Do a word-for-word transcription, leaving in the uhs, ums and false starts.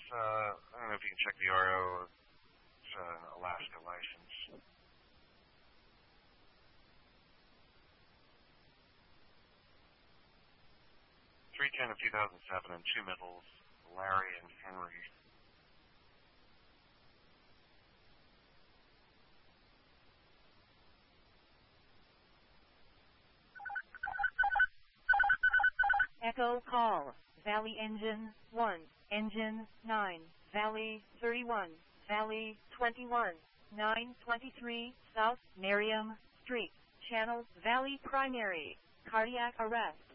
uh, I don't know if you can check the R O. It's uh, Alaska license. three ten of two thousand seven and two middles, Larry and Henry. Echo call. Valley engine one, engine nine, Valley thirty-one, Valley twenty-one, nine twenty-three, South Merriam Street, Channel Valley Primary, cardiac arrest.